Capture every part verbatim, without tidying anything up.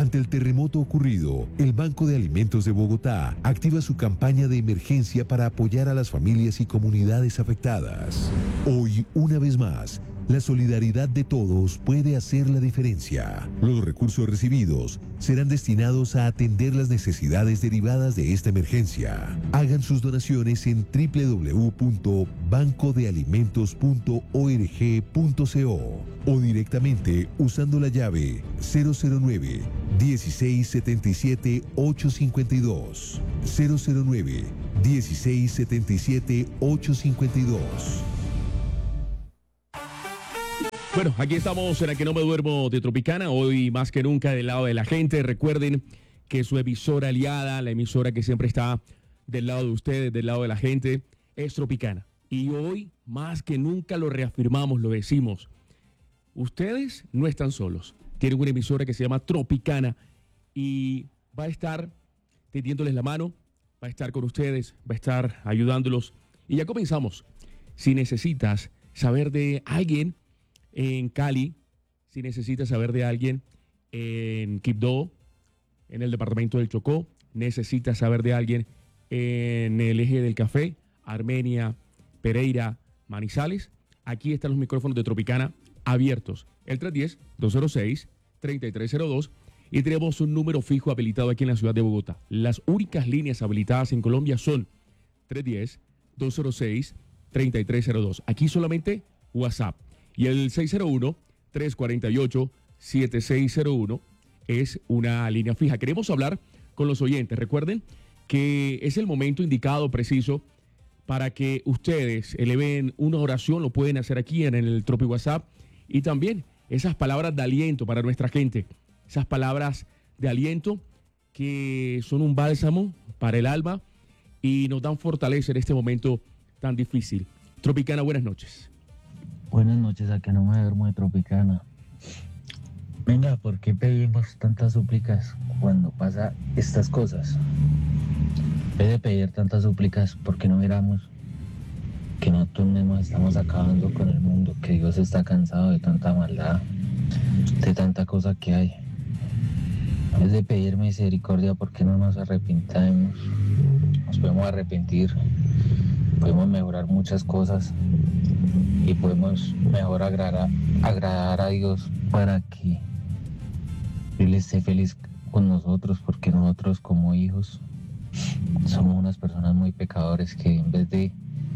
Ante el terremoto ocurrido, el Banco de Alimentos de Bogotá activa su campaña de emergencia para apoyar a las familias y comunidades afectadas. Hoy, una vez más, la solidaridad de todos puede hacer la diferencia. Los recursos recibidos serán destinados a atender las necesidades derivadas de esta emergencia. Hagan sus donaciones en doble u doble u doble u punto banco de alimentos punto org punto co o directamente usando la llave cero cero nueve, dieciséis setenta y siete, ochocientos cincuenta y dos. cero cero nueve, dieciséis setenta y siete, ochocientos cincuenta y dos. Bueno, aquí estamos en la que no me duermo de Tropicana, hoy más que nunca del lado de la gente. Recuerden que su emisora aliada, la emisora que siempre está del lado de ustedes, del lado de la gente, es Tropicana. Y hoy más que nunca lo reafirmamos, lo decimos. Ustedes no están solos. Tienen una emisora que se llama Tropicana y va a estar tendiéndoles la mano, va a estar con ustedes, va a estar ayudándolos. Y ya comenzamos. Si necesitas saber de alguien en Cali, si necesitas saber de alguien en Quibdó, en el departamento del Chocó, necesitas saber de alguien en el eje del Café, Armenia, Pereira, Manizales, aquí están los micrófonos de Tropicana abiertos, el tres uno cero, dos cero seis, tres tres cero dos, y tenemos un número fijo habilitado aquí en la ciudad de Bogotá. Las únicas líneas habilitadas en Colombia son tres uno cero, dos cero seis, tres tres cero dos. Aquí solamente WhatsApp. Y el seis cero uno, tres cuatro ocho, siete seis cero uno es una línea fija. Queremos hablar con los oyentes. Recuerden que es el momento indicado, preciso, para que ustedes eleven una oración. Lo pueden hacer aquí en el Tropi WhatsApp. Y también esas palabras de aliento para nuestra gente. Esas palabras de aliento que son un bálsamo para el alma y nos dan fortaleza en este momento tan difícil. Tropicana, buenas noches. Buenas noches, a que no me duermo de Tropicana. Venga, ¿por qué pedimos tantas súplicas cuando pasa estas cosas? En vez de pedir tantas súplicas, ¿por qué no miramos que nosotros mismos estamos acabando con el mundo? Que Dios está cansado de tanta maldad, de tanta cosa que hay. En vez de pedir misericordia, ¿por qué no nos arrepintamos? Nos podemos arrepentir, podemos mejorar muchas cosas y podemos mejor agradar, agradar a Dios para que Él esté feliz con nosotros, porque nosotros como hijos somos unas personas muy pecadores que en vez de,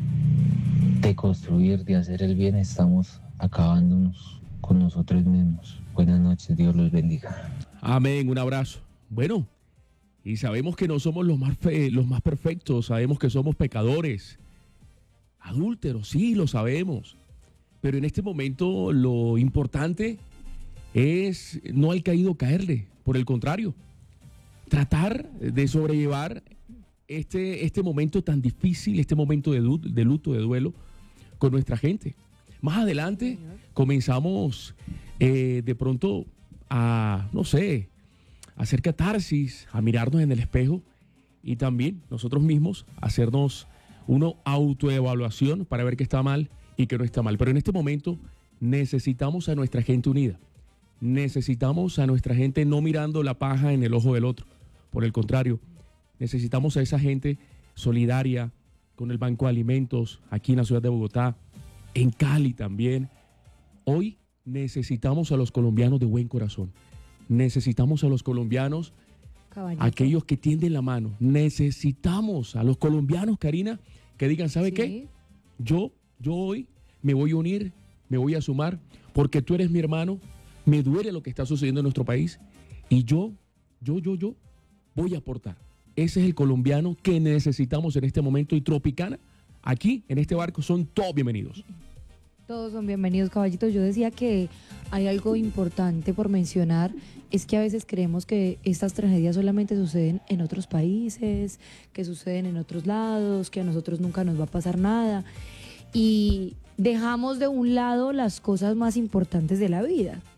de construir, de hacer el bien, estamos acabándonos con nosotros mismos. Buenas noches, Dios los bendiga. Amén, un abrazo. Bueno, y sabemos que no somos los más, fe, los más perfectos, sabemos que somos pecadores, adúlteros, sí, lo sabemos. Pero en este momento lo importante es no al caído caerle, por el contrario, tratar de sobrellevar este, este momento tan difícil, este momento de, du- de luto, de duelo con nuestra gente. Más adelante comenzamos eh, de pronto a, no sé, a hacer catarsis, a mirarnos en el espejo y también nosotros mismos hacernos una autoevaluación para ver qué está mal y qué no está mal. Pero en este momento necesitamos a nuestra gente unida. Necesitamos a nuestra gente no mirando la paja en el ojo del otro. Por el contrario, necesitamos a esa gente solidaria con el Banco de Alimentos aquí en la ciudad de Bogotá, en Cali también. Hoy necesitamos a los colombianos de buen corazón. Necesitamos a los colombianos, Caballito. Aquellos que tienden la mano. Necesitamos a los colombianos, Karina, que digan, ¿sabe sí. qué? Yo, yo hoy me voy a unir, me voy a sumar, porque tú eres mi hermano, me duele lo que está sucediendo en nuestro país, y yo, yo, yo, yo, voy a aportar. Ese es el colombiano que necesitamos en este momento, y Tropicana, aquí, en este barco, son todos bienvenidos. Todos son bienvenidos, caballitos. Yo decía que hay algo importante por mencionar, es que a veces creemos que estas tragedias solamente suceden en otros países, que suceden en otros lados, que a nosotros nunca nos va a pasar nada, y dejamos de un lado las cosas más importantes de la vida.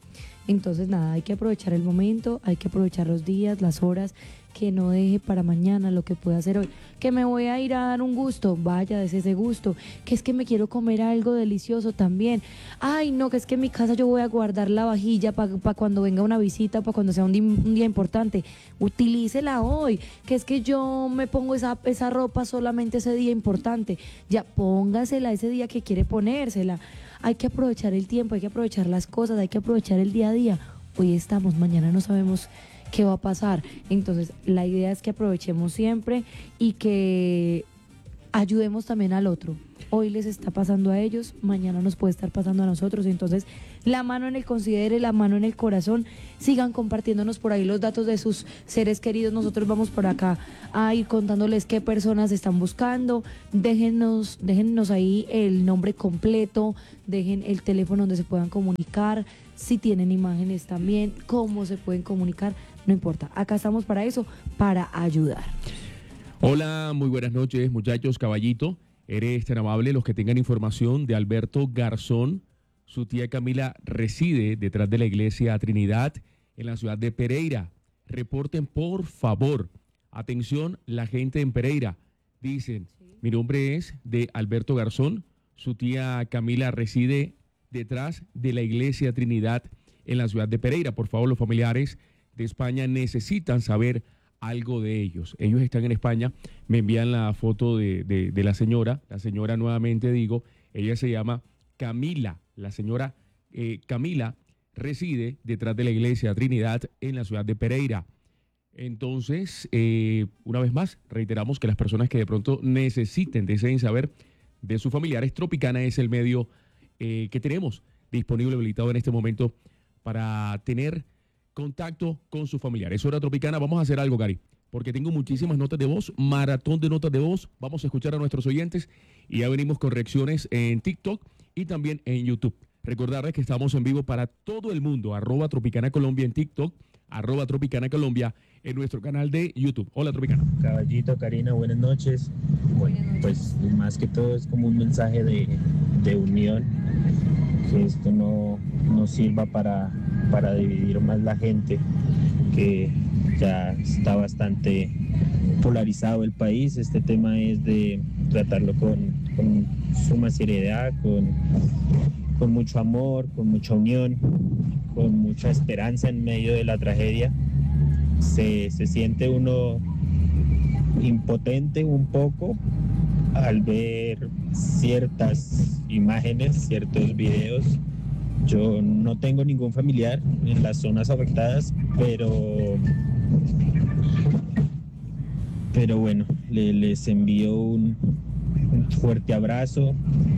Entonces nada, hay que aprovechar el momento, hay que aprovechar los días, las horas, que no deje para mañana lo que pueda hacer hoy. Que me voy a ir a dar un gusto, vaya, des ese gusto. Que es que me quiero comer algo delicioso también. Ay, no, que es que en mi casa yo voy a guardar la vajilla para pa cuando venga una visita, para cuando sea un, di un día importante. Utilícela hoy. Que es que yo me pongo esa, esa ropa solamente ese día importante. Ya, póngasela ese día que quiere ponérsela. Hay que aprovechar el tiempo, hay que aprovechar las cosas, hay que aprovechar el día a día. Hoy estamos, mañana no sabemos qué va a pasar. Entonces, la idea es que aprovechemos siempre y que ayudemos también al otro. Hoy les está pasando a ellos, mañana nos puede estar pasando a nosotros. Entonces, la mano en el considere, la mano en el corazón. Sigan compartiéndonos por ahí los datos de sus seres queridos. Nosotros vamos por acá a ir contándoles qué personas están buscando. Déjennos, déjennos ahí el nombre completo, dejen el teléfono donde se puedan comunicar, si tienen imágenes también, cómo se pueden comunicar. No importa, acá estamos para eso, para ayudar. Hola, muy buenas noches, muchachos. Caballito, eres tan amable. Los que tengan información de Alberto Garzón, su tía Camila reside detrás de la iglesia Trinidad en la ciudad de Pereira. Reporten, por favor. Atención, la gente en Pereira. Dicen, sí. Mi nombre es de Alberto Garzón, su tía Camila reside detrás de la iglesia Trinidad en la ciudad de Pereira. Por favor, los familiares de España necesitan saber algo de ellos. Ellos están en España, me envían la foto de, de, de la señora, la señora nuevamente digo, ella se llama Camila, la señora eh, Camila reside detrás de la iglesia Trinidad en la ciudad de Pereira. Entonces, eh, una vez más, reiteramos que las personas que de pronto necesiten, deseen saber de sus familiares, Tropicana es el medio eh, que tenemos disponible, habilitado en este momento para tener contacto con sus familiares. Hora Tropicana, vamos a hacer algo, Gary, porque tengo muchísimas notas de voz, maratón de notas de voz. Vamos a escuchar a nuestros oyentes y ya venimos con reacciones en TikTok y también en YouTube. Recordarles que estamos en vivo para todo el mundo, arroba Tropicana Colombia en TikTok, arroba Tropicana Colombia en nuestro canal de YouTube. Hola, Tropicana. Caballito, Karina, buenas noches. Bueno, pues más que todo es como un mensaje de, de unión, que esto no, no sirva para, para dividir más la gente, que ya está bastante polarizado el país. Este tema es de tratarlo con, con suma seriedad, con, con mucho amor, con mucha unión, con mucha esperanza en medio de la tragedia. Se, se siente uno impotente un poco al ver ciertas imágenes, ciertos videos. Yo no tengo ningún familiar en las zonas afectadas, pero, pero bueno, le, les envío un, un fuerte abrazo.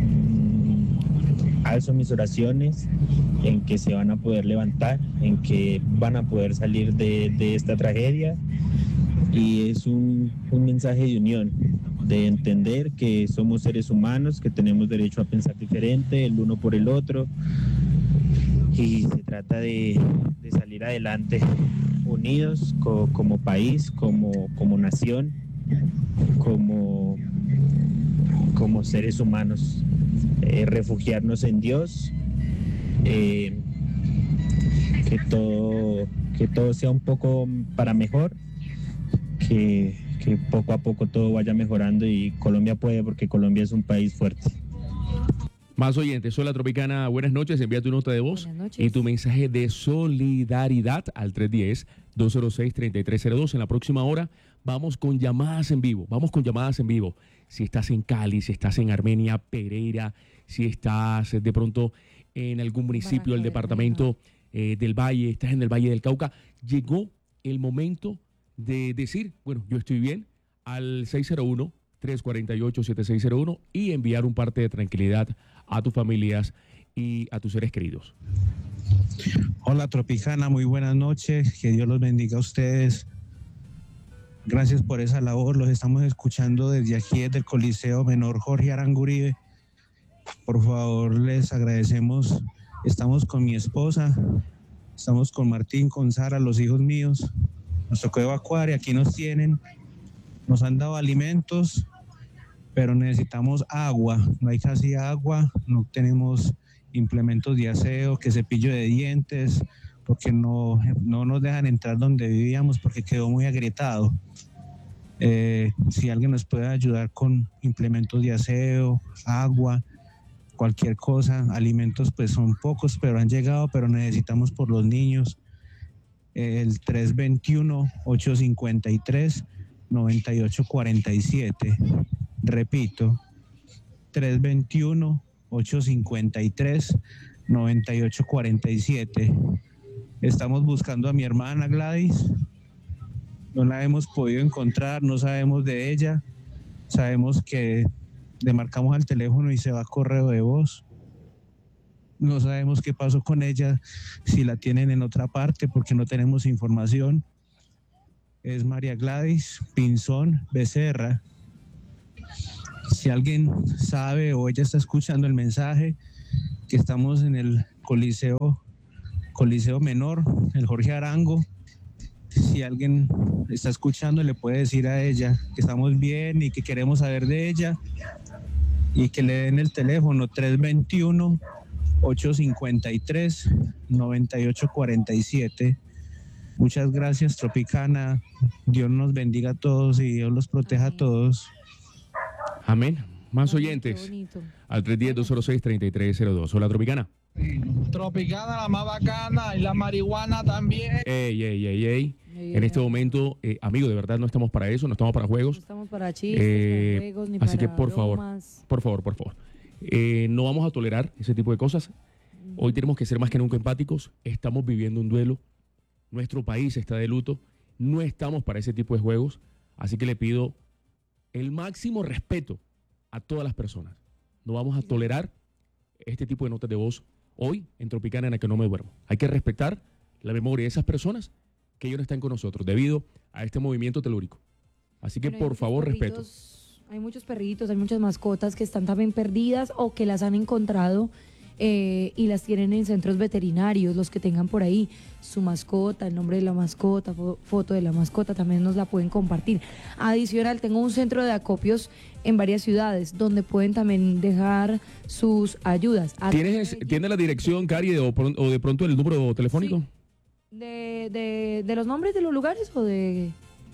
Alzo mis oraciones en que se van a poder levantar, en que van a poder salir de, de esta tragedia, y es un, un mensaje de unión, de entender que somos seres humanos, que tenemos derecho a pensar diferente el uno por el otro, y se trata de, de salir adelante unidos co, como país, como, como nación, como, como seres humanos. Eh, refugiarnos en Dios, eh, que todo, que todo sea un poco para mejor, que, que poco a poco todo vaya mejorando, y Colombia puede, porque Colombia es un país fuerte. Más oyentes, Hola Tropicana, buenas noches, envía tu nota de voz y tu mensaje de solidaridad al tres uno cero, dos cero seis, tres tres cero dos. En la próxima hora vamos con llamadas en vivo, vamos con llamadas en vivo. Si estás en Cali, si estás en Armenia, Pereira, si estás de pronto en algún municipio del departamento eh, del Valle, estás en el Valle del Cauca, llegó el momento de decir, bueno, yo estoy bien, al seis cero uno, tres cuatro ocho, siete seis cero uno y enviar un parte de tranquilidad a tus familias y a tus seres queridos. Hola Tropicana, muy buenas noches, que Dios los bendiga a ustedes. Gracias por esa labor, los estamos escuchando desde aquí, desde el Coliseo Menor Jorge Aranguribe. Por favor, les agradecemos. Estamos con mi esposa, estamos con Martín, con Sara, los hijos míos. Nos tocó evacuar y aquí nos tienen. Nos han dado alimentos, pero necesitamos agua. No hay casi agua, no tenemos implementos de aseo, que cepillo de dientes, porque no, no nos dejan entrar donde vivíamos porque quedó muy agrietado. Eh, si alguien nos puede ayudar con implementos de aseo, agua, cualquier cosa, alimentos pues son pocos, pero han llegado, pero necesitamos por los niños. El tres veintiuno, ocho cincuenta y tres, noventa y ocho cuarenta y siete. Repito, tres veintiuno, ocho cincuenta y tres, noventa y ocho cuarenta y siete. Estamos buscando a mi hermana Gladys. No la hemos podido encontrar, no sabemos de ella. Sabemos que le marcamos al teléfono y se va a correo de voz. No sabemos qué pasó con ella, si la tienen en otra parte, porque no tenemos información. Es María Gladys Pinzón Becerra. Si alguien sabe o ella está escuchando el mensaje, que estamos en el Coliseo, Coliseo Menor, el Jorge Arango. Si alguien está escuchando, le puede decir a ella que estamos bien y que queremos saber de ella y que le den el teléfono tres veintiuno, ocho cincuenta y tres, noventa y ocho cuarenta y siete. Muchas gracias, Tropicana. Dios nos bendiga a todos y Dios los proteja a todos. Amén. Más Ay, qué oyentes bonito. al tres uno cero, dos cero seis, tres tres cero dos. Hola, Tropicana. Tropicana, la más bacana, y la marihuana también. Ey, ey, ey, ey. Ey, En ey, este ey. momento, eh, amigo, de verdad no estamos para eso, no estamos para No juegos. estamos para chistes, Eh, para juegos, ni así para que, por favor, bromas. Por favor, por favor. Eh, no vamos a tolerar ese tipo de cosas. Hoy tenemos que ser más que nunca empáticos. Estamos viviendo un duelo. Nuestro país está de luto. No estamos para ese tipo de juegos. Así que le pido el máximo respeto a todas las personas. No vamos a tolerar este tipo de notas de voz hoy en Tropicana, en la que no me duermo. Hay que respetar la memoria de esas personas que ellos no están con nosotros debido a este movimiento telúrico. Así que, Pero hay por muchos favor, respeto. perritos, Hay muchos perritos, hay muchas mascotas que están también perdidas o que las han encontrado eh, y las tienen en centros veterinarios. Los que tengan por ahí su mascota, el nombre de la mascota, fo- foto de la mascota, también nos la pueden compartir. Adicional, tengo un centro de acopios en varias ciudades donde pueden también dejar sus ayudas. Acá en ¿Tienes, Medellín, ¿Tiene la dirección, Cari, de- o, pron- o de pronto el número telefónico? de, de, de los nombres de los lugares o de...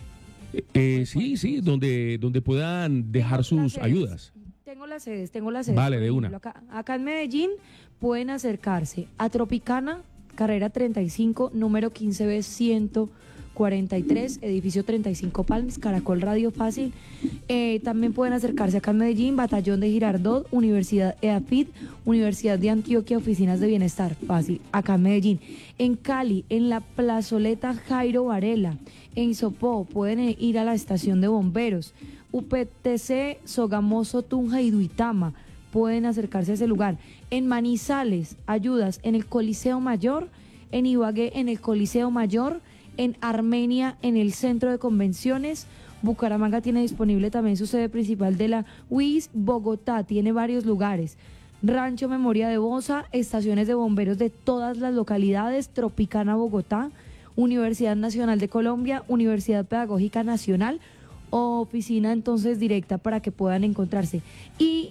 Eh, sí, sí, donde, donde puedan dejar Tengo las sus sedes. ayudas. Tengo las sedes, tengo las sedes. Vale, Por de una. ejemplo, Acá, acá en Medellín pueden acercarse a Tropicana, carrera treinta y cinco, número quince B ciento cuarenta y tres, edificio treinta y cinco Palms, Caracol Radio Fácil. Eh, también pueden acercarse acá en Medellín, Batallón de Girardot, Universidad EAFIT, Universidad de Antioquia, Oficinas de Bienestar Fácil, acá en Medellín. En Cali, en la plazoleta Jairo Varela, en Sopó, pueden eh, ir a la estación de bomberos. U P T C, Sogamoso, Tunja y Duitama, pueden acercarse a ese lugar. En Manizales, ayudas en el Coliseo Mayor, en Ibagué, en el Coliseo Mayor, en Armenia, en el Centro de Convenciones. Bucaramanga tiene disponible también su sede principal de la U I S. Bogotá tiene varios lugares. Rancho Memoria de Bosa, estaciones de bomberos de todas las localidades. Tropicana Bogotá, Universidad Nacional de Colombia, Universidad Pedagógica Nacional, oficina entonces directa para que puedan encontrarse. Y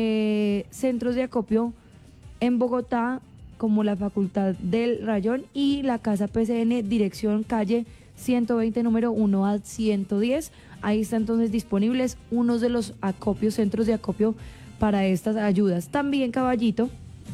eh, centros de acopio en Bogotá, como la Facultad del Rayón y la Casa P C N, dirección calle ciento veinte, número uno a ciento diez. Ahí están entonces disponibles unos de los acopios, centros de acopio para estas ayudas. También, Caballito,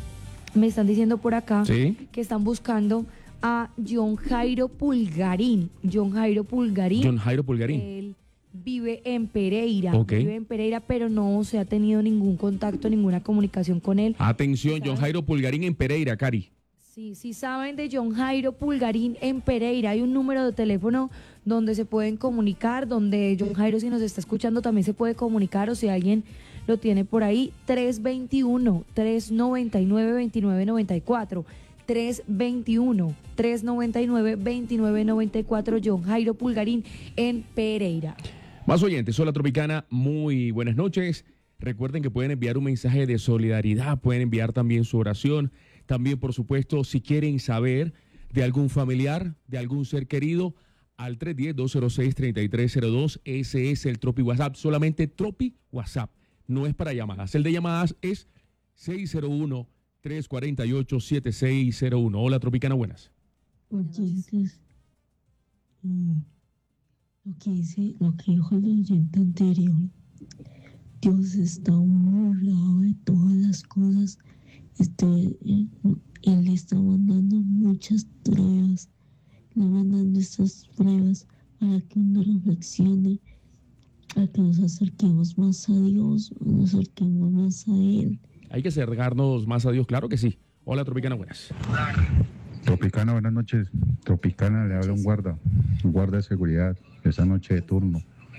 me están diciendo por acá Sí. que están buscando a John Jairo Pulgarín. John Jairo Pulgarín. John Jairo Pulgarín. Él vive en Pereira. Ok. Vive en Pereira, pero no se ha tenido ningún contacto, ninguna comunicación con él. Atención, John ¿Sabes? Jairo Pulgarín en Pereira, Cari. Sí, sí saben de John Jairo Pulgarín en Pereira. Hay un número de teléfono donde se pueden comunicar, donde John Jairo, si nos está escuchando, también se puede comunicar, o si alguien lo tiene por ahí, tres veintiuno, tres noventa y nueve, veintinueve noventa y cuatro. tres veintiuno, tres noventa y nueve, veintinueve noventa y cuatro, John Jairo Pulgarín en Pereira. Más oyentes, hola Tropicana, muy buenas noches. Recuerden que pueden enviar un mensaje de solidaridad, pueden enviar también su oración. También, por supuesto, si quieren saber de algún familiar, de algún ser querido, al tres uno cero, dos cero seis, tres tres cero dos. Ese es el Tropi WhatsApp, solamente Tropi WhatsApp. No es para llamadas. El de llamadas es seis cero uno, tres cuatro ocho, siete seis cero uno. Hola Tropicana, buenas. Buenas noches. oyentes, mm, lo que dice, lo que dijo el oyente anterior, Dios está muy lado de todas las cosas. Este, él, él le está mandando muchas pruebas, le mandando estas pruebas para que uno reflexione, para que nos acerquemos más a Dios, nos acerquemos más a Él. Hay que acercarnos más a Dios, claro que sí. Hola, Tropicana, buenas. Tropicana, buenas noches. Tropicana, le habla un guarda, un guarda de seguridad, esa noche de turno.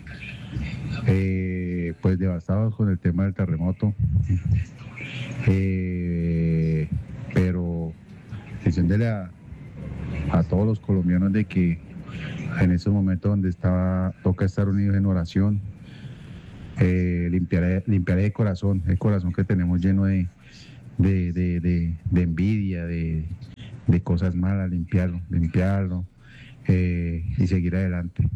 Eh, pues devastados con el tema del terremoto. Eh, pero diciéndole a, a todos los colombianos de que en esos momentos donde estaba, toca estar unidos en oración, eh, limpiar, limpiar el corazón, el corazón que tenemos lleno de, de, de, de, de envidia, de, de cosas malas, limpiarlo, limpiarlo eh, y seguir adelante.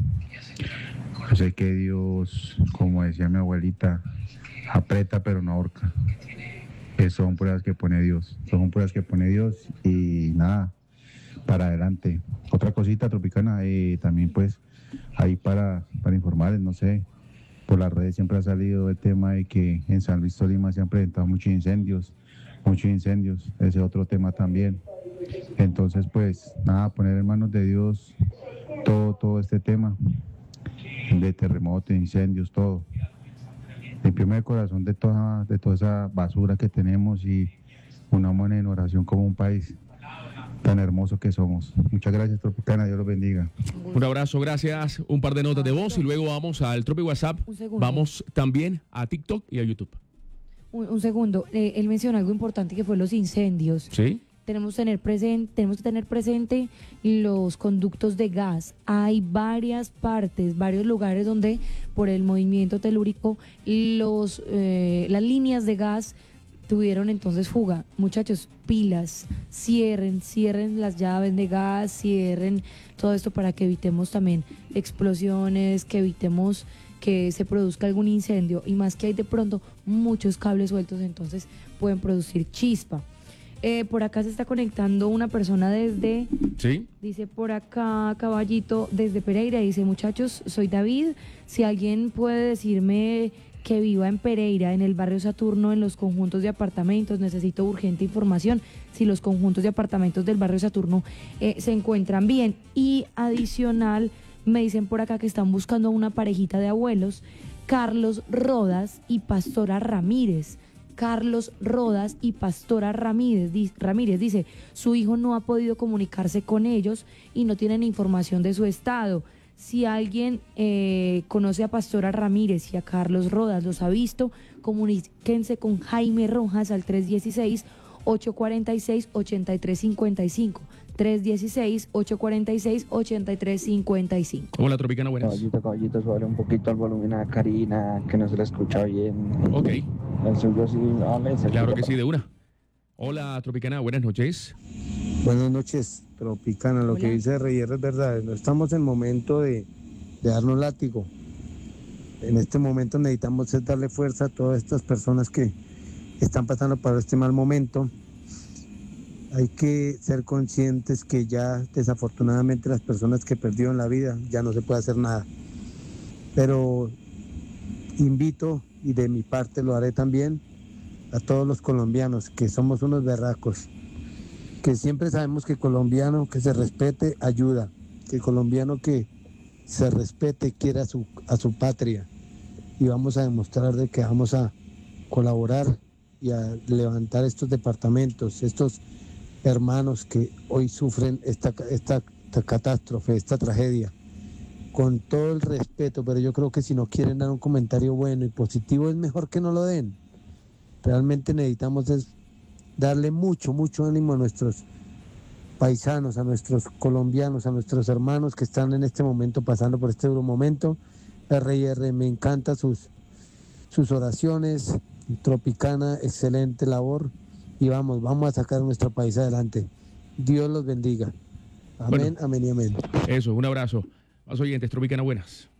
Yo sé que Dios, como decía mi abuelita, aprieta pero no ahorca. Eh, son pruebas que pone Dios, son pruebas que pone Dios y nada, para adelante. Otra cosita, Tropicana, eh, también pues ahí para, para informarles, no sé, por las redes siempre ha salido el tema de que en San Luis Tolima se han presentado muchos incendios, muchos incendios, ese otro tema también. Entonces pues nada, poner en manos de Dios todo, todo este tema de terremotos, incendios, todo. Limpiarme el corazón de toda, de toda esa basura que tenemos y unamos en oración como un país tan hermoso que somos. Muchas gracias, Tropicana, Dios los bendiga. Un abrazo, gracias. Un par de notas de voz y luego vamos al Tropi WhatsApp. Un segundo. Vamos también a TikTok y a YouTube. Un, un segundo, eh, él mencionó algo importante que fue los incendios. ¿Sí? Tenemos, tener presente, tenemos que tener presente los conductos de gas. Hay varias partes, varios lugares donde por el movimiento telúrico los, eh, las líneas de gas tuvieron entonces fuga. Muchachos, pilas, cierren, cierren las llaves de gas, cierren todo esto para que evitemos también explosiones, que evitemos que se produzca algún incendio y más que hay de pronto muchos cables sueltos, entonces pueden producir chispa. Eh, por acá se está conectando una persona desde, ¿Sí? dice por acá Caballito, desde Pereira, dice muchachos, soy David, si alguien puede decirme que viva en Pereira, en el barrio Saturno, en los conjuntos de apartamentos, necesito urgente información, si los conjuntos de apartamentos del barrio Saturno eh, se encuentran bien. Y adicional, me dicen por acá que están buscando una parejita de abuelos, Carlos Rodas y Pastora Ramírez. Carlos Rodas y Pastora Ramírez, di, Ramírez dice, su hijo no ha podido comunicarse con ellos y no tienen información de su estado. Si alguien eh, conoce a Pastora Ramírez y a Carlos Rodas, los ha visto, comuníquense con Jaime Rojas al tres uno seis, ocho cuatro seis, ocho tres cinco cinco. tres uno seis, ocho cuatro seis, ocho tres cinco cinco. Hola, Tropicana, buenas. Caballito, caballito, suave un poquito el volumen a Karina, que no se la escucha bien. Ok. El suyo sí, hable, se Claro escucha que sí, de una. Hola, Tropicana, buenas noches. Buenas noches, Tropicana. Lo Hola. que dice Reyer es verdad. No estamos en momento de, de darnos látigo. En este momento necesitamos es darle fuerza a todas estas personas que están pasando por este mal momento. Hay que ser conscientes que ya desafortunadamente las personas que perdieron la vida ya no se puede hacer nada. Pero invito, y de mi parte lo haré también, a todos los colombianos que somos unos berracos, que siempre sabemos que colombiano que se respete ayuda, que colombiano que se respete quiere a su, a su patria, y vamos a demostrar de que vamos a colaborar y a levantar estos departamentos, estos hermanos que hoy sufren esta, esta, esta catástrofe, esta tragedia, con todo el respeto, pero yo creo que si no quieren dar un comentario bueno y positivo es mejor que no lo den. Realmente necesitamos es darle mucho, mucho ánimo a nuestros paisanos, a nuestros colombianos, a nuestros hermanos que están en este momento pasando por este duro momento. R I R, me encanta sus, sus oraciones. Tropicana, excelente labor. Y vamos, vamos a sacar nuestro país adelante. Dios los bendiga. Amén, Bueno. amén y amén. Eso, un abrazo. Más oyentes, Tropicana, buenas.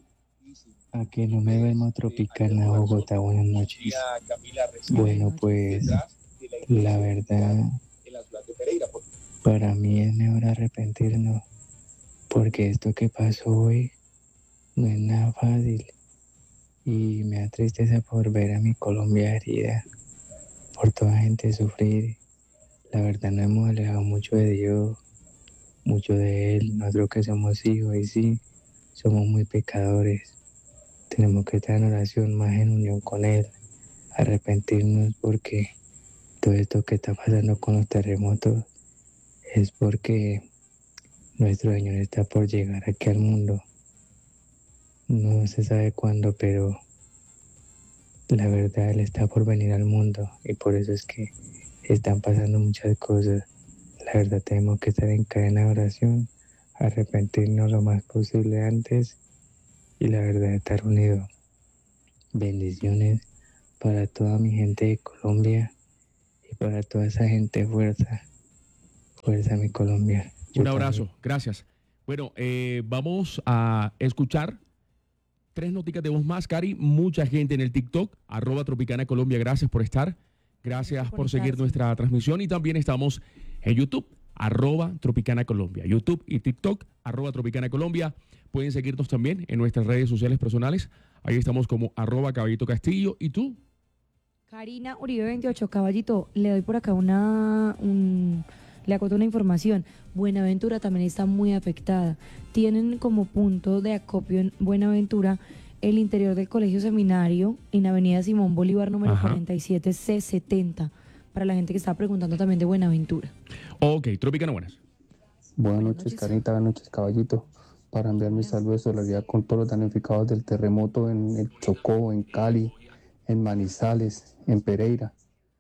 A que no me duermo, Tropicana, Bogotá, buenas noches. Bueno, pues la verdad, para mí es mejor arrepentirnos, porque esto que pasó hoy no es nada fácil y me da tristeza por ver a mi Colombia herida, por toda gente sufrir. La verdad nos hemos alejado mucho de Dios, mucho de Él, nosotros que somos hijos y sí, somos muy pecadores. Tenemos que estar en oración más en unión con Él, arrepentirnos porque todo esto que está pasando con los terremotos es porque nuestro Señor está por llegar aquí al mundo. No se sabe cuándo, pero la verdad Él está por venir al mundo y por eso es que están pasando muchas cosas. La verdad tenemos que estar en cadena de oración, arrepentirnos lo más posible antes y la verdad estar unidos. Bendiciones para toda mi gente de Colombia y para toda esa gente. Fuerza, fuerza mi Colombia. Yo Un abrazo, también. gracias. Bueno, eh, vamos a escuchar tres noticas de voz más, Cari. Mucha gente en el TikTok, arroba Tropicana Colombia, gracias por estar. Gracias por por seguir conectarse. nuestra transmisión y también estamos en YouTube, arroba Tropicana Colombia. YouTube y TikTok, arroba Tropicana Colombia. Pueden seguirnos también en nuestras redes sociales personales. Ahí estamos como arroba Caballito Castillo. ¿Y tú? Karina Uribe veintiocho, Caballito, le doy por acá una, un, le acoto una información. Buenaventura también está muy afectada. Tienen como punto de acopio en Buenaventura el interior del Colegio Seminario en Avenida Simón Bolívar número Ajá. cuarenta y siete C setenta. Para la gente que está preguntando también de Buenaventura. Ok, Tropicana, buenas. Buenas Buenas noches, noches. Carita, buenas noches, Caballito. Para enviar mi saludo de solidaridad con todos los damnificados del terremoto en el Chocó, en Cali, en Manizales, en Pereira.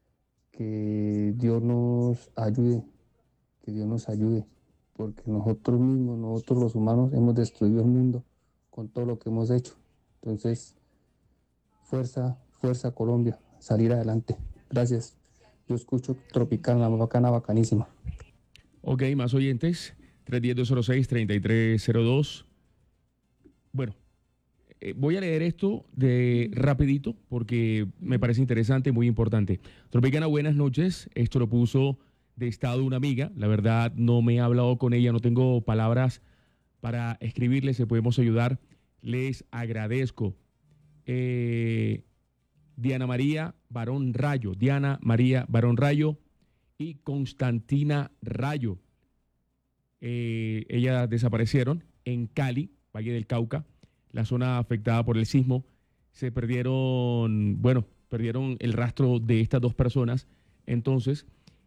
Que Dios nos ayude, que Dios nos ayude, porque nosotros mismos, nosotros los humanos, hemos destruido el mundo con todo lo que hemos hecho. Entonces, fuerza, fuerza Colombia, salir adelante. Gracias. Yo escucho Tropicana, la más bacana, bacanísima. Ok, más oyentes, tres uno cero, dos cero seis, tres tres cero dos. Bueno, eh, voy a leer esto de rapidito porque me parece interesante y muy importante. Tropicana, buenas noches. Esto lo puso de estado una amiga. La verdad, no me he hablado con ella, no tengo palabras para escribirle, si podemos ayudar. Les agradezco. Eh, Diana María Barón Rayo, Diana María Barón Rayo y Constantina Rayo. Eh, ellas desaparecieron en Cali, Valle del Cauca, la zona afectada por el sismo. Se perdieron, bueno, perdieron el rastro de estas dos personas. Entonces,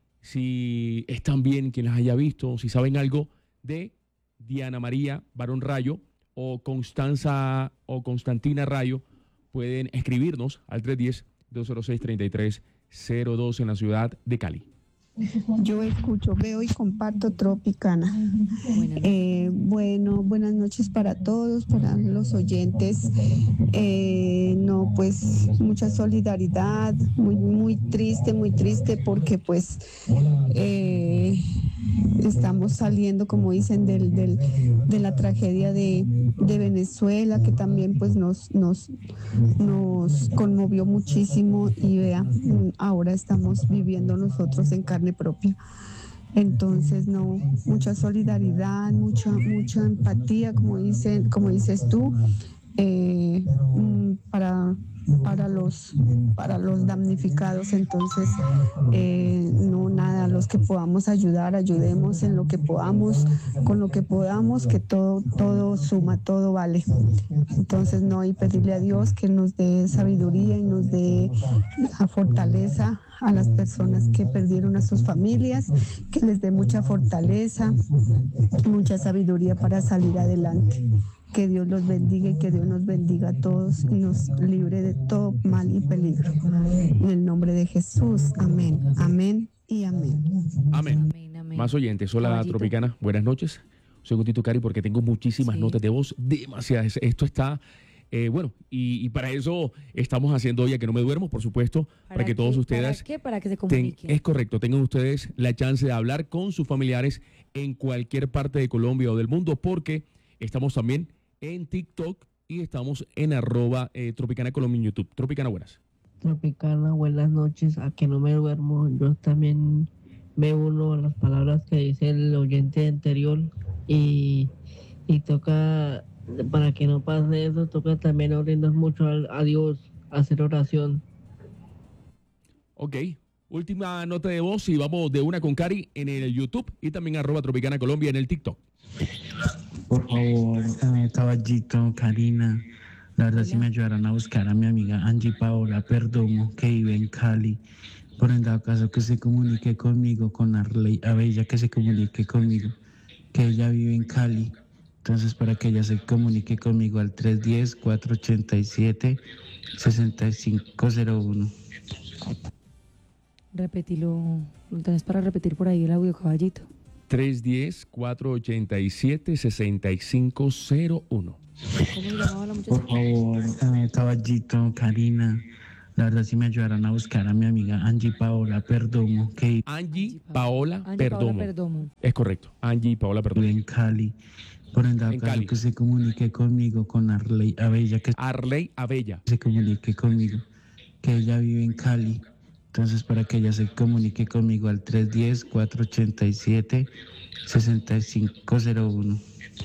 si están bien, quien las haya visto, si saben algo de Diana María Barón Rayo o Constanza o Constantina Rayo, pueden escribirnos al tres uno cero, dos cero seis, tres tres cero dos en la ciudad de Cali. Yo escucho, veo y comparto Tropicana. Eh, bueno, buenas noches para todos, para los oyentes. Eh, no, pues mucha solidaridad, muy, muy triste, muy triste porque pues eh, estamos saliendo, como dicen, del, del, de la tragedia de, de Venezuela, que también pues nos, nos, nos conmovió muchísimo y vea, ahora estamos viviendo nosotros en carne propia. Entonces, no, mucha solidaridad, mucha, mucha empatía, como dicen, como dices tú, eh, para, para los, para los damnificados. Entonces, eh, no nada, los que podamos ayudar, ayudemos en lo que podamos, con lo que podamos, que todo, todo suma, todo vale. Entonces, no, y pedirle a Dios que nos dé sabiduría y nos dé la fortaleza a las personas que perdieron a sus familias, que les dé mucha fortaleza, mucha sabiduría para salir adelante. Que Dios los bendiga y que Dios nos bendiga a todos y nos libre de todo mal y peligro. En el nombre de Jesús, amén, amén y amén. Amén. Amén, amén. Más oyentes. Hola, Caballito. Tropicana. Buenas noches. Un segundito, Cari, porque tengo muchísimas Sí. notas de voz, demasiadas. Esto está, eh, bueno, y, y para eso estamos haciendo hoy a que no me duermo, por supuesto, para, que todos ustedes... ¿Para qué? Para que se ten- comuniquen. es correcto, tengan ustedes la chance de hablar con sus familiares en cualquier parte de Colombia o del mundo, porque estamos también en TikTok y estamos en arroba eh, Tropicana Colombia en YouTube. Tropicana, buenas. Tropicana, buenas noches. A que no me duermo. Yo también ve uno las palabras que dice el oyente anterior y, y toca, para que no pase eso, toca también orientar mucho a, a Dios, hacer oración. Ok, última nota de voz y vamos de una con Cari en el YouTube y también arroba Tropicana Colombia en el TikTok. Por favor, eh, Caballito, Karina, la verdad si me ayudaran a buscar a mi amiga Angie Paola Perdomo, que vive en Cali. Por en dado caso que se comunique conmigo, con Arley Abella, que se comunique conmigo, que ella vive en Cali. Entonces, para que ella se comunique conmigo al tres uno cero, cuatro ocho siete, seis cinco cero uno. Repetilo, ¿lo tenés para repetir por ahí el audio, Caballito? tres uno cero, cuatro ocho siete, seis cinco cero uno. ¿Cómo se llamaba la muchacha? Por favor, eh, Caballito, Karina, la verdad si me ayudaran a buscar a mi amiga Angie Paola Perdomo, que Angie Paola Angie Perdomo. Paola Perdomo. Es correcto, Angie Paola Perdomo. vive en Cali. Por en dado En caso Cali. que se comunique conmigo, con Arley Abella, que Arley Abella. se comunique conmigo, que ella vive en Cali. Entonces, para que ella se comunique conmigo al tres uno cero, cuatro ocho siete, seis cinco cero uno.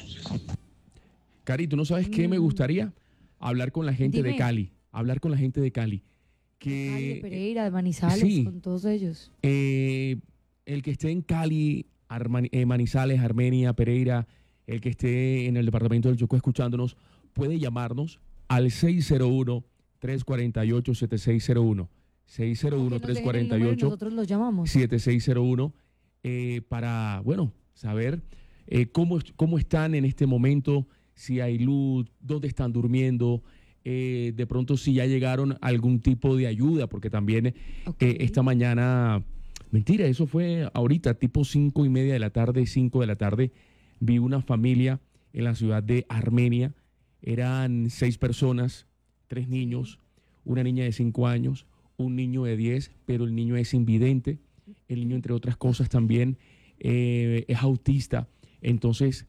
Cari, ¿tú no sabes qué me gustaría? Hablar con la gente Dime. de Cali. Hablar con la gente de Cali. Que, Cali, de Pereira, de Manizales, sí. con todos ellos. Eh, el que esté en Cali, Armani- eh, Manizales, Armenia, Pereira, el que esté en el departamento del Chocó escuchándonos, puede llamarnos al seis cero uno, tres cuatro ocho, siete seis cero uno. seis cero uno, tres cuatro ocho, Nosotros los llamamos. siete seis cero uno eh, para, bueno, saber eh, cómo, est- cómo están en este momento, si hay luz, dónde están durmiendo, eh, de pronto si ya llegaron a algún tipo de ayuda, porque también eh, esta mañana, mentira, eso fue ahorita, tipo cinco y media de la tarde, cinco de la tarde, vi una familia en la ciudad de Armenia, eran seis personas, tres niños, una niña de cinco años, un niño de diez, pero el niño es invidente, el niño entre otras cosas también eh, es autista, entonces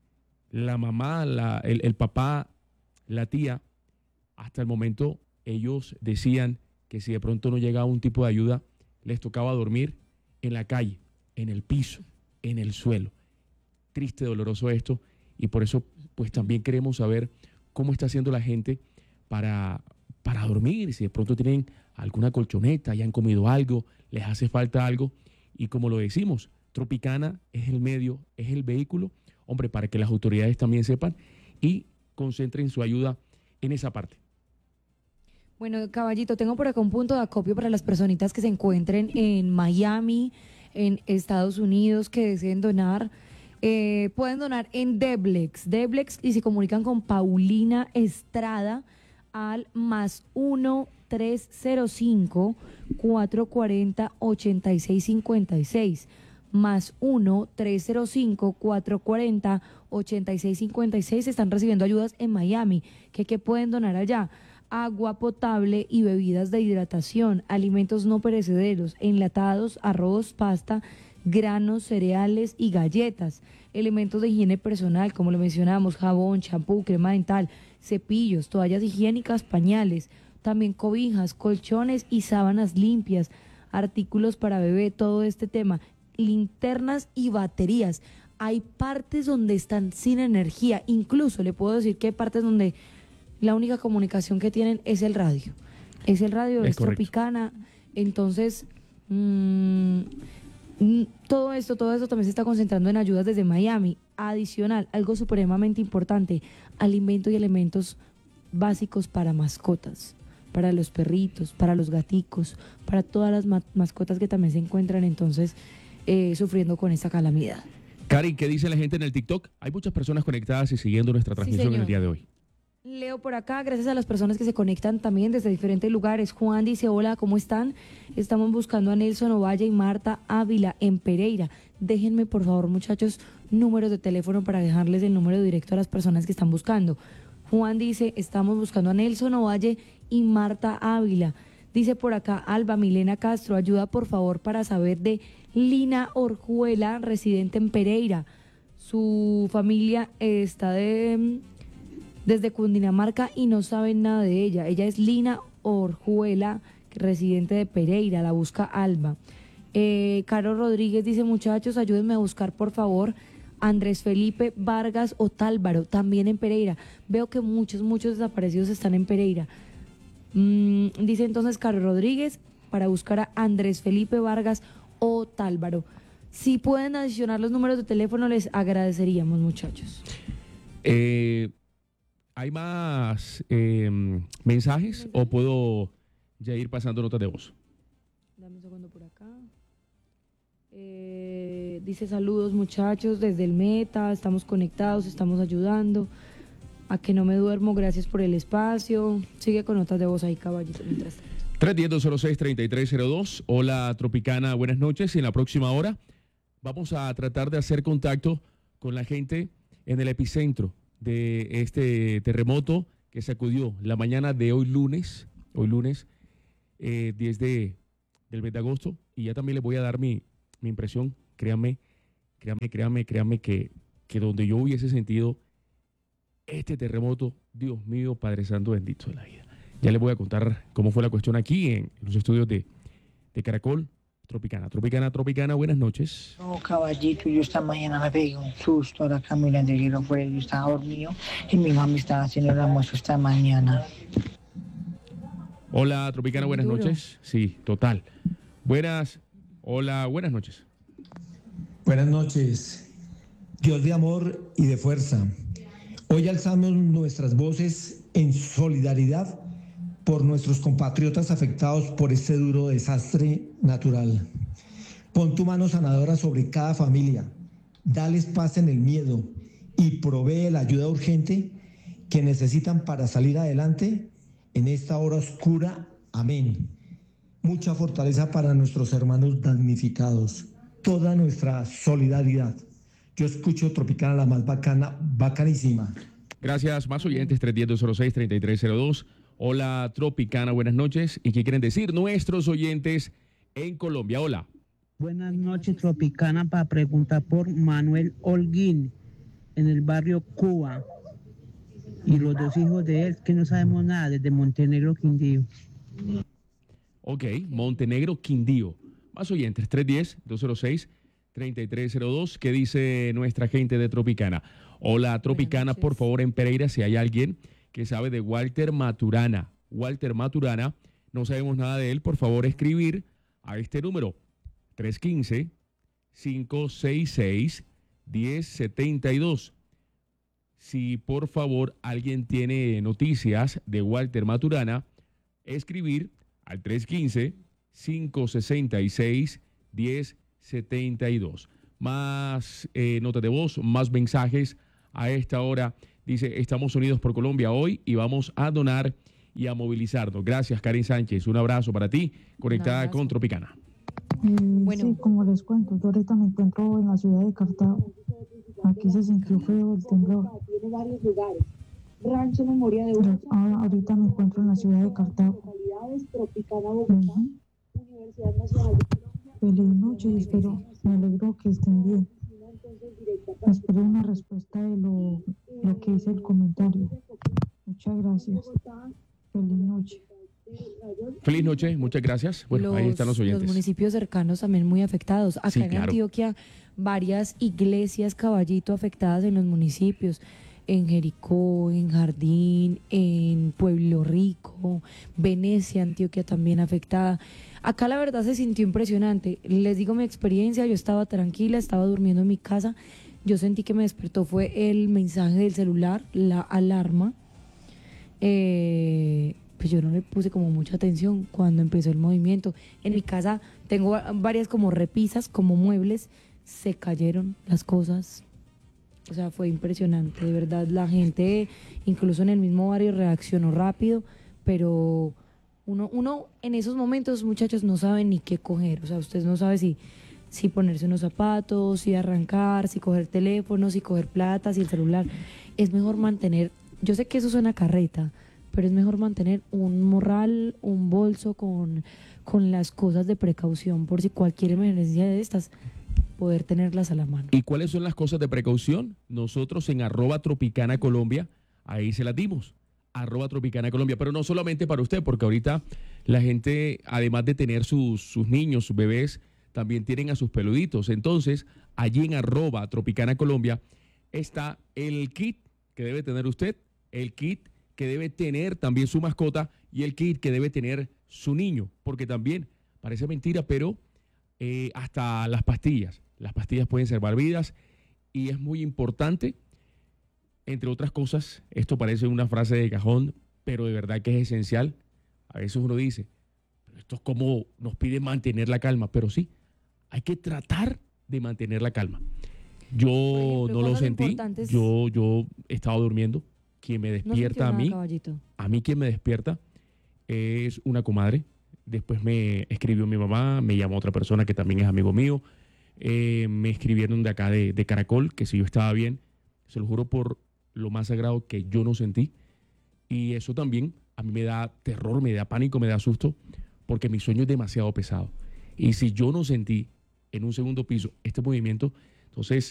la mamá, la, el, el papá, la tía, hasta el momento ellos decían que si de pronto no llegaba un tipo de ayuda, les tocaba dormir en la calle, en el piso, en el suelo. Triste, doloroso esto, y por eso pues también queremos saber cómo está haciendo la gente para, para dormir, si de pronto tienen alguna colchoneta, ya han comido algo, les hace falta algo, y como lo decimos, Tropicana es el medio, es el vehículo, hombre, para que las autoridades también sepan y concentren su ayuda en esa parte. Bueno, Caballito, tengo por acá un punto de acopio para las personitas que se encuentren en Miami, en Estados Unidos, que deseen donar. Eh, pueden donar en Deblex, Deblex, y se comunican con Paulina Estrada al más uno tres cero cinco, cuatro cuatro cero, ocho seis cinco seis, más uno tres cero cinco, cuatro cuatro cero, ocho seis cinco seis. Están recibiendo ayudas en Miami. ¿Qué, qué pueden donar allá? Agua potable y bebidas de hidratación, alimentos no perecederos, enlatados, arroz, pasta, granos, cereales y galletas, elementos de higiene personal, como lo mencionamos, jabón, champú, crema dental, cepillos, toallas higiénicas, pañales, también cobijas, colchones y sábanas limpias, artículos para bebé, todo este tema, linternas y baterías. Hay partes donde están sin energía, incluso le puedo decir que hay partes donde la única comunicación que tienen es el radio. Es el radio, es, Es correcto. Tropicana. Entonces, mmm, mm, todo esto, todo esto también se está concentrando en ayudas desde Miami. Adicional, algo supremamente importante, alimentos y elementos básicos para mascotas, para los perritos, para los gaticos, para todas las ma- mascotas que también se encuentran entonces eh, sufriendo con esta calamidad. Cari, ¿qué dice la gente en el TikTok? Hay muchas personas conectadas y siguiendo nuestra transmisión en señor. el día de hoy. Leo por acá, gracias a las personas que se conectan también desde diferentes lugares. Juan dice, hola, ¿cómo están? Estamos buscando a Nelson Ovalle y Marta Ávila en Pereira. Déjenme, por favor, muchachos, números de teléfono para dejarles el número directo a las personas que están buscando. Juan dice, estamos buscando a Nelson Ovalle y Marta Ávila. Dice por acá, Alba Milena Castro, ayuda por favor para saber de Lina Orjuela, residente en Pereira. Su familia eh, está de... desde Cundinamarca y no saben nada de ella. Ella es Lina Orjuela, residente de Pereira, la busca Alba. Eh, Caro Rodríguez dice, muchachos, ayúdenme a buscar, por favor, Andrés Felipe Vargas Otálvaro, también en Pereira. Veo que muchos, muchos desaparecidos están en Pereira. Mm, dice entonces Caro Rodríguez, para buscar a Andrés Felipe Vargas Otálvaro. Si pueden adicionar los números de teléfono, les agradeceríamos, muchachos. Eh, ¿Hay más eh, mensajes o puedo ya ir pasando notas de voz? Dame un segundo por acá. Eh, dice saludos muchachos desde el Meta, estamos conectados, estamos ayudando. A que no me duermo, gracias por el espacio. Sigue con notas de voz ahí, caballito, mientras tanto. tres uno cero, dos cero seis, tres tres cero dos. Hola, Tropicana, buenas noches. Y en la próxima hora vamos a tratar de hacer contacto con la gente en el epicentro de este terremoto que sacudió la mañana de hoy lunes, hoy lunes, eh, diez de, del mes de agosto. Y ya también les voy a dar mi, mi impresión. Créanme, créanme, créanme, créanme que, que donde yo hubiese sentido este terremoto, Dios mío, Padre Santo bendito de la vida. Ya les voy a contar cómo fue la cuestión aquí en los estudios de, de Caracol. Tropicana, Tropicana, Tropicana, buenas noches. No, caballito, yo esta mañana me pegué un susto, ahora caminando y yo fue, yo estaba dormido y mi mamá estaba haciendo el almuerzo esta mañana. Hola, Tropicana, buenas Duro. noches. Sí, total. Buenas, hola, buenas noches. Buenas noches. Dios de amor y de fuerza. Hoy alzamos nuestras voces en solidaridad por nuestros compatriotas afectados por este duro desastre natural. Pon tu mano sanadora sobre cada familia, dales paz en el miedo y provee la ayuda urgente que necesitan para salir adelante en esta hora oscura. Amén. Mucha fortaleza para nuestros hermanos damnificados. Toda nuestra solidaridad. Yo escucho Tropicana, la más bacana, bacanísima. Gracias, más oyentes, tres uno cero, dos cero seis, tres tres cero dos. Hola, Tropicana, buenas noches. ¿Y qué quieren decir nuestros oyentes en Colombia? Hola. Buenas noches, Tropicana, para preguntar por Manuel Holguín, en el barrio Cuba. Y los dos hijos de él, que no sabemos nada, desde Montenegro, Quindío. Ok, Montenegro, Quindío. Más oyentes, tres uno cero, dos cero seis, tres tres cero dos. ¿Qué dice nuestra gente de Tropicana? Hola, Tropicana, por favor, en Pereira, si hay alguien que sabe de Walter Maturana. Walter Maturana, no sabemos nada de él, por favor, escribir a este número, tres uno cinco, cinco seis seis, uno cero siete dos. Si por favor alguien tiene noticias de Walter Maturana, escribir al tres uno cinco, cinco seis seis, uno cero siete dos. Más eh, notas de voz, más mensajes a esta hora. Dice, estamos unidos por Colombia hoy y vamos a donar y a movilizarnos. Gracias, Karen Sánchez. Un abrazo para ti, conectada con Tropicana. Eh, bueno. Sí, como les cuento, yo ahorita me encuentro en la ciudad de Cartago. Aquí se sintió feo el temblor. Tiene varios lugares. Rancho Memoria de Bogotá. Ah, ahorita me encuentro en la ciudad de Cartago. Tropicana Bogotá. Uh-huh. Universidad Nacional de Colombia. Feliz noche y espero, me alegro que estén bien. Espero una respuesta de lo, lo que dice el comentario. Muchas gracias. Feliz noche. Feliz noche, muchas gracias. Bueno, los, ahí están los oyentes. Los municipios cercanos también muy afectados. Acá sí, en claro. Antioquia, varias iglesias Caballito afectadas en los municipios. En Jericó, en Jardín, en Pueblo Rico, Venecia, Antioquia también afectada. Acá la verdad se sintió impresionante. Les digo mi experiencia, yo estaba tranquila, estaba durmiendo en mi casa. Yo sentí que me despertó fue el mensaje del celular, la alarma. Eh, pues yo no le puse como mucha atención cuando empezó el movimiento. En mi casa tengo varias como repisas, como muebles, se cayeron las cosas. O sea, fue impresionante, de verdad. La gente, incluso en el mismo barrio, reaccionó rápido, pero uno, uno en esos momentos, muchachos, no sabe ni qué coger. O sea, ustedes no saben si, si ponerse unos zapatos, si arrancar, si coger teléfono, si coger plata, si el celular. Es mejor mantener, yo sé que eso suena carreta, pero es mejor mantener un morral, un bolso con, con las cosas de precaución por si cualquier emergencia de estas, poder tenerlas a la mano. ¿Y cuáles son las cosas de precaución? Nosotros en arroba Tropicana Colombia, ahí se las dimos, arroba Tropicana Colombia, pero no solamente para usted, porque ahorita la gente, además de tener sus, sus niños, sus bebés, también tienen a sus peluditos. Entonces, allí en arroba Tropicana Colombia está el kit que debe tener usted, el kit que debe tener también su mascota y el kit que debe tener su niño, porque también, parece mentira, pero eh, hasta las pastillas, las pastillas pueden salvar vidas y es muy importante, entre otras cosas, esto parece una frase de cajón, pero de verdad que es esencial. A veces uno dice, pero esto es como nos pide mantener la calma, pero sí, hay que tratar de mantener la calma. Yo ejemplo, no lo cosas sentí, importantes. yo, yo he estado durmiendo. Quien me No despierta sintió a nada, mí, caballito. a mí quien me despierta es una comadre. Después me escribió mi mamá, me llamó otra persona que también es amigo mío. Eh, me escribieron de acá de, de Caracol, que si yo estaba bien, se lo juro por lo más sagrado que yo no sentí. Y eso también a mí me da terror, me da pánico, me da susto, porque mi sueño es demasiado pesado. Y si yo no sentí en un segundo piso este movimiento, entonces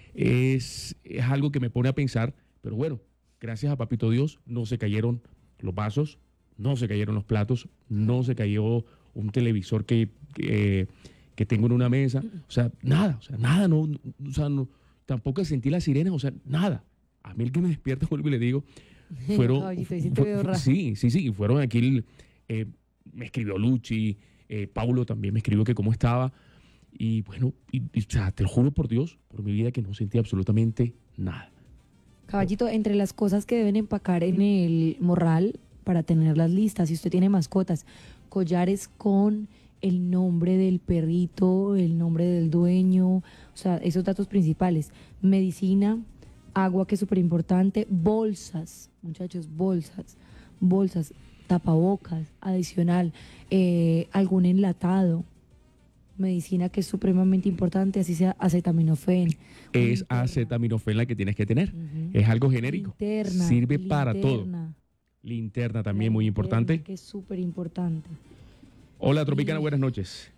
es, es algo que me pone a pensar, pero bueno, gracias a Papito Dios no se cayeron los vasos, no se cayeron los platos, no se cayó un televisor que, que, que tengo en una mesa, o sea, nada, o sea, nada, no, no, o sea, no, tampoco sentí la sirena, o sea, nada. A mí el que me despierta, vuelvo y le digo, fueron, Caballito, ahí sí te fue- veo fue- raro. sí, sí, sí, fueron aquí, el, eh, me escribió Luchi, eh, Paulo también me escribió que cómo estaba, y bueno, y, y, o sea, te lo juro por Dios, por mi vida, que no sentí absolutamente nada. Caballito, entre las cosas que deben empacar en el morral para tenerlas listas, si usted tiene mascotas, collares con el nombre del perrito, el nombre del dueño, o sea, esos datos principales. Medicina, agua, que es súper importante, bolsas, muchachos, bolsas, bolsas, tapabocas, adicional, eh, algún enlatado, medicina que es supremamente importante, así sea acetaminofén. Es acetaminofén la que tienes que tener. Es algo genérico. Linterna, Sirve para todo. linterna, Linterna también muy importante. que es súper importante. Hola, Tropicana, buenas noches.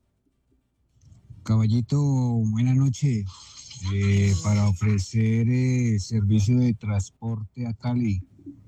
Caballito, buenas noches. Eh, para ofrecer eh, servicio de transporte a Cali,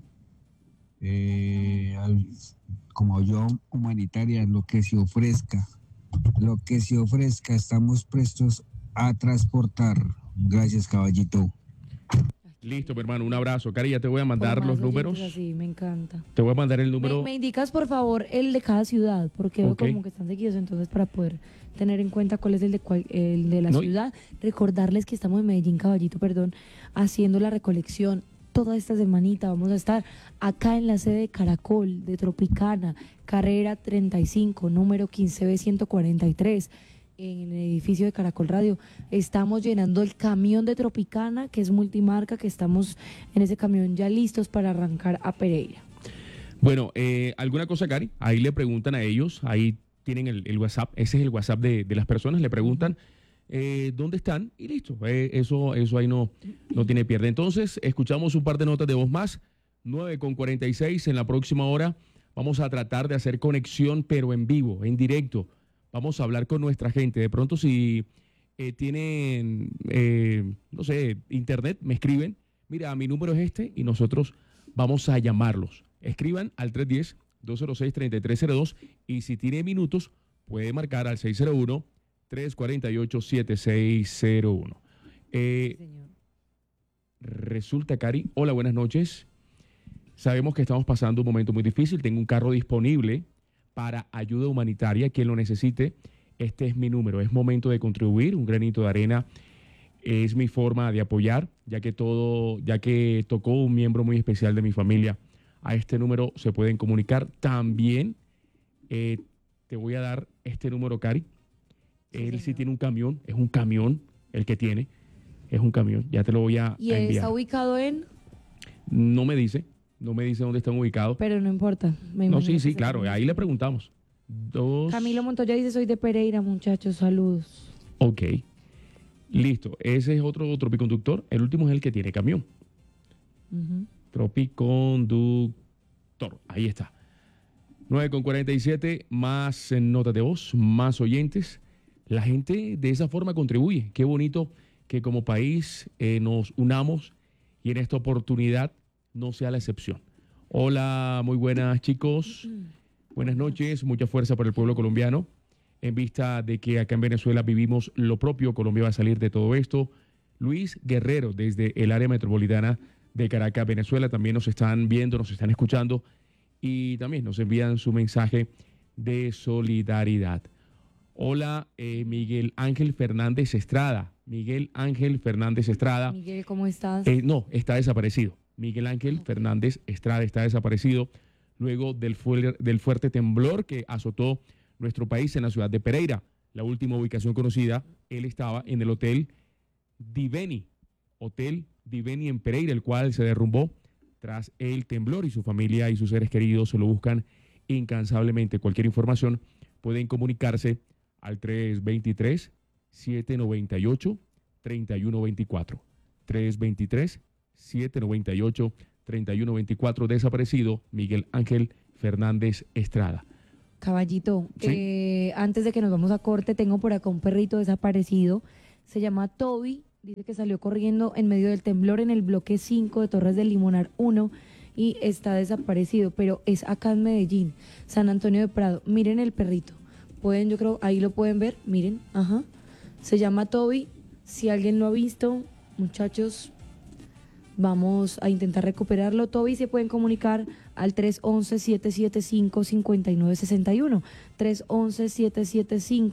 eh, al- como ayuda humanitaria, lo que se ofrezca, lo que se ofrezca, estamos prestos a transportar. Gracias, caballito. Listo, mi hermano, un abrazo. Cari, ya te voy a mandar Por más los oyentes números. así, me encanta. Te voy a mandar el Me, número. me indicas, por favor, el de cada ciudad, porque veo Ok. como que están seguidos, entonces para poder tener en cuenta cuál es el de, cual- el de la No, y- ciudad. Recordarles que estamos en Medellín, Caballito, perdón, haciendo la recolección. Toda esta semanita vamos a estar acá en la sede de Caracol, de Tropicana, carrera treinta y cinco, número quince B ciento cuarenta y tres, en el edificio de Caracol Radio. Estamos llenando el camión de Tropicana, que es multimarca, que estamos en ese camión ya listos para arrancar a Pereira. Bueno, eh, ¿alguna cosa, Cari? Ahí le preguntan a ellos, ahí tienen el, el WhatsApp, ese es el WhatsApp de, de las personas, le preguntan eh, dónde están y listo. Eh, eso, eso ahí no, no tiene pierde. Entonces, escuchamos un par de notas de voz más, nueve con cuarenta y seis. En la próxima hora vamos a tratar de hacer conexión, pero en vivo, en directo. Vamos a hablar con nuestra gente. De pronto, si eh, tienen, eh, no sé, internet, me escriben. Mira, mi número es este y nosotros vamos a llamarlos. Escriban al tres uno cero, dos cero seis, tres tres cero dos y si tiene minutos, puede marcar al seis cero uno, tres cuatro ocho, siete seis cero uno. Eh, resulta, Cari, hola, buenas noches. Sabemos que estamos pasando un momento muy difícil. Tengo un carro disponible para ayuda humanitaria. Quien lo necesite, este es mi número. Es momento de contribuir. Un granito de arena es mi forma de apoyar, ya que todo, ya que tocó un miembro muy especial de mi familia. A este número se pueden comunicar. También eh, te voy a dar este número, Cari. Él sí tiene un camión, es un camión el que tiene, es un camión. Ya te lo voy a, Y a enviar. está ubicado en, No me dice, no me dice dónde están ubicados. pero no importa. me No, imagino sí, que sí, se claro, conoce. ahí le preguntamos. Dos. Camilo Montoya dice, soy de Pereira, muchachos, saludos. Ok. Listo. Ese es otro tropiconductor. El último es el que tiene camión. Ujú. Tropiconductor. Ahí está. nueve con cuarenta y siete, más eh, notas de voz, más oyentes. La gente de esa forma contribuye. Qué bonito que como país eh, nos unamos y en esta oportunidad no sea la excepción. Hola, muy buenas chicos. Buenas noches, mucha fuerza para el pueblo colombiano. en vista de que acá en Venezuela vivimos lo propio. Colombia va a salir de todo esto. Luis Guerrero, desde el área metropolitana de Caracas, Venezuela, también nos están viendo, nos están escuchando y también nos envían su mensaje de solidaridad. Hola, eh, Miguel Ángel Fernández Estrada. Miguel Ángel Fernández Estrada. Miguel, ¿cómo estás? Eh, no, está desaparecido. Miguel Ángel okay. Fernández Estrada está desaparecido luego del, fu- del fuerte temblor que azotó nuestro país en la ciudad de Pereira. La última ubicación conocida, él estaba en el Hotel Diveni, Hotel Diveni en Pereira, el cual se derrumbó tras el temblor y su familia y sus seres queridos se lo buscan incansablemente. Cualquier información pueden comunicarse al tres dos tres, siete nueve ocho, tres uno dos cuatro. tres dos tres, siete nueve ocho, tres uno dos cuatro. Desaparecido Miguel Ángel Fernández Estrada. Caballito, ¿sí? eh, antes de que nos vamos a corte, tengo por acá un perrito desaparecido. Se llama Toby. Dice que salió corriendo en medio del temblor en el bloque cinco de Torres del Limonar uno y está desaparecido, pero es acá en Medellín, San Antonio de Prado. Miren el perrito. Pueden, yo creo, ahí lo pueden ver. Miren, ajá. Se llama Toby. Si alguien lo ha visto, muchachos, vamos a intentar recuperarlo. Toby se pueden comunicar al tres once, siete siete cinco, cinco nueve seis uno. tres once, siete siete cinco